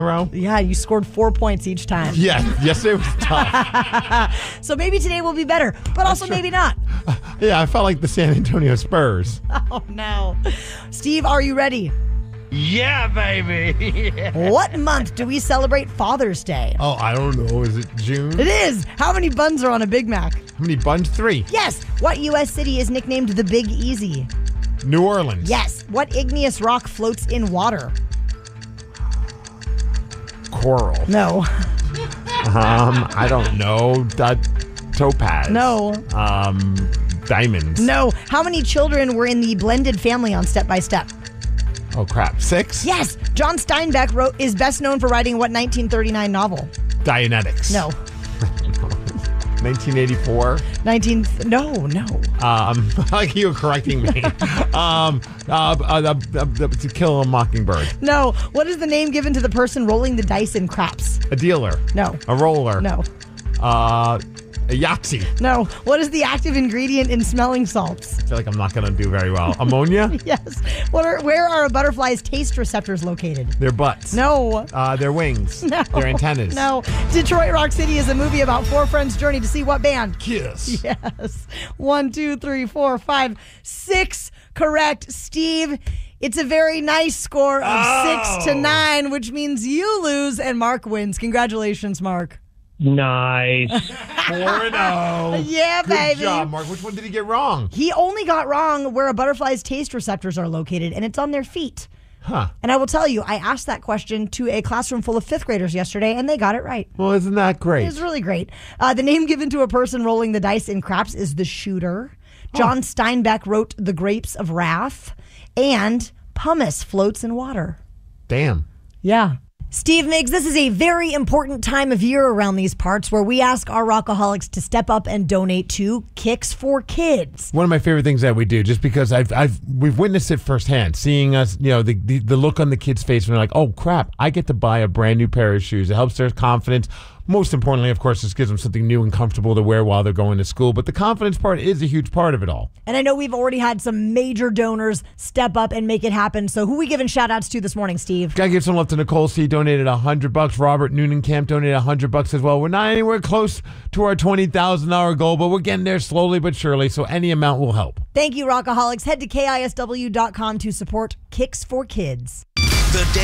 row? Yeah, you scored 4 points each time. Yeah, yesterday was tough. So maybe today will be better, but also maybe not. Yeah, I felt like the San Antonio Spurs. Oh, no. Steve, are you ready? Yeah, baby. What month do we celebrate Father's Day? Oh, I don't know. Is it June? It is. How many buns are on a Big Mac? How many buns? 3. Yes. What U.S. city is nicknamed the Big Easy? New Orleans. Yes. What igneous rock floats in water? Coral. No. I don't know. Topaz. No. Diamonds. No. How many children were in the blended family on Step by Step? Oh, crap. 6? Yes. John Steinbeck is best known for writing what 1939 novel? Dianetics. No. 1984. No. I like you correcting me. To Kill a Mockingbird. No. What is the name given to the person rolling the dice in craps? A dealer. No. A roller. No. A Yahtzee. No. What is the active ingredient in smelling salts? I feel like I'm not going to do very well. Ammonia? Yes. Where are a butterfly's taste receptors located? Their butts. No. Their wings. No. Their antennas. No. Detroit Rock City is a movie about 4 friends' journey to see what band? Kiss. Yes. 1, 2, 3, 4, 5, 6 correct. Steve, it's a very nice score of 6-9, which means you lose and Mark wins. Congratulations, Mark. Nice. 4-0. Yeah, Good baby. Good job, Mark. Which one did he get wrong? He only got wrong where a butterfly's taste receptors are located, and it's on their feet. Huh. And I will tell you, I asked that question to a classroom full of 5th graders yesterday, and they got it right. Well, isn't that great? It was really great. The name given to a person rolling the dice in craps is the shooter. John Steinbeck wrote The Grapes of Wrath, and pumice floats in water. Damn. Yeah. Steve Miggs, this is a very important time of year around these parts where we ask our Rockaholics to step up and donate to Kicks for Kids. One of my favorite things that we do, just because we've witnessed it firsthand, seeing us, the look on the kids' face when they're like, oh crap, I get to buy a brand new pair of shoes. It helps their confidence. Most importantly, of course, this gives them something new and comfortable to wear while they're going to school. But the confidence part is a huge part of it all. And I know we've already had some major donors step up and make it happen. So who are we giving shout outs to this morning, Steve? Gotta give some love to Nicole C. Donated $100. Robert Noonan Camp donated $100 as well. We're not anywhere close to our $20,000 goal, but we're getting there slowly but surely. So any amount will help. Thank you, Rockaholics. Head to KISW.com to support Kicks for Kids.